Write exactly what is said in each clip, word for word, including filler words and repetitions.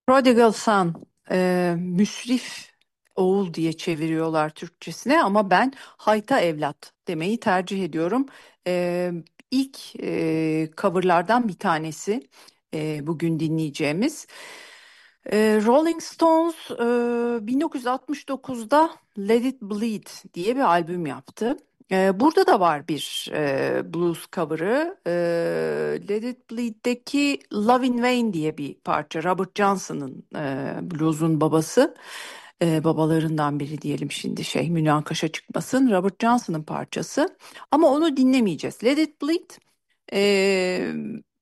Prodigal Son, e, müsrif oğul diye çeviriyorlar Türkçesine ama ben hayta evlat demeyi tercih ediyorum. E, ilk e, coverlardan bir tanesi e, bugün dinleyeceğimiz. E, Rolling Stones e, bin dokuz yüz altmış dokuzda Let It Bleed diye bir albüm yaptı. E, burada da var bir e, blues cover'ı. E, Let It Bleed'deki Love in Vain diye bir parça. Robert Johnson'ın e, blues'un babası. E, babalarından biri diyelim şimdi şey münakaşa çıkmasın. Robert Johnson'ın parçası. Ama onu dinlemeyeceğiz. Let It Bleed e,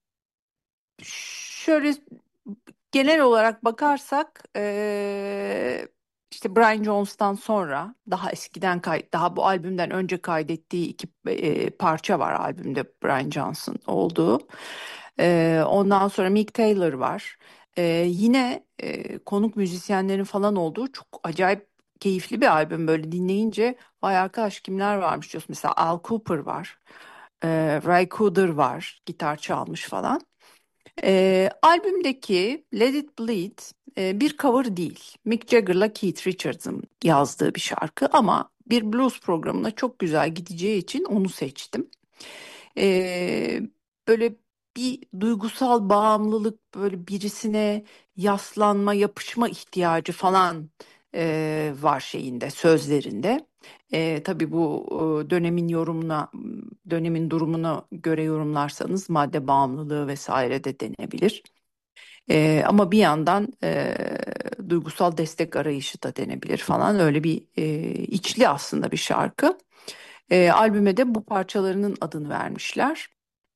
şöyle genel olarak bakarsak eee, işte Brian Jones'tan sonra daha eskiden kay daha bu albümden önce kaydettiği iki eee, parça var albümde Brian Johnson olduğu. Eee, ondan sonra Mick Taylor var. Eee, yine eee, konuk müzisyenlerin falan olduğu çok acayip keyifli bir albüm böyle dinleyince vay arkadaş kimler varmış diyorsun. Mesela Al Cooper var. Eee Ray Cooder var gitar çalmış falan. Ee, albümdeki Let It Bleed e, bir cover değil. Mick Jagger'la Keith Richards'ın yazdığı bir şarkı ama bir blues programına çok güzel gideceği için onu seçtim. Ee, Böyle bir duygusal bağımlılık, böyle birisine yaslanma, yapışma ihtiyacı falan e, var şeyinde, sözlerinde. E, tabii bu e, dönemin yorumuna, dönemin durumuna göre yorumlarsanız madde bağımlılığı vesaire de denebilir. E, ama bir yandan e, duygusal destek arayışı da denebilir falan. Öyle bir e, içli aslında bir şarkı. E, albüme de bu parçalarının adını vermişler.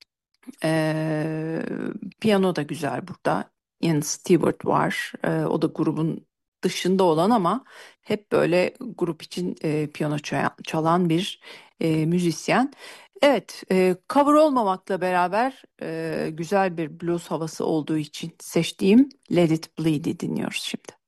Ee, Piyano da güzel burada. Ian Stewart var. Ee, o da grubun dışında olan ama hep böyle grup için e, piyano çaya- çalan bir e, müzisyen. Evet, e, cover olmamakla beraber e, güzel bir blues havası olduğu için seçtiğim Let It Bleed'i dinliyoruz şimdi.